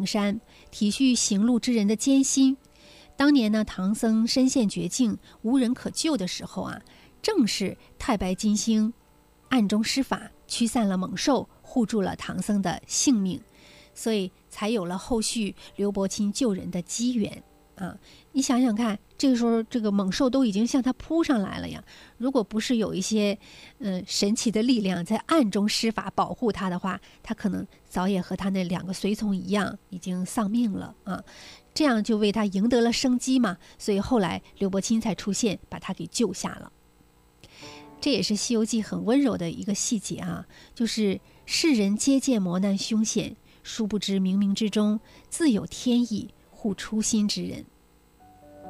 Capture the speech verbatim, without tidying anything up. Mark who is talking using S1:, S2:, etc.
S1: 山，体恤行路之人的艰辛。当年呢，唐僧身陷绝境，无人可救的时候啊，正是太白金星暗中施法，驱散了猛兽，护住了唐僧的性命，所以才有了后续刘伯钦救人的机缘啊！你想想看，这个时候这个猛兽都已经向他扑上来了呀，如果不是有一些嗯、呃、神奇的力量在暗中施法保护他的话，他可能早也和他那两个随从一样，已经丧命了啊！这样就为他赢得了生机嘛，所以后来刘伯钦才出现，把他给救下了。这也是《西游记》很温柔的一个细节啊，就是世人皆见磨难凶险，殊不知冥冥之中自有天意护初心之人。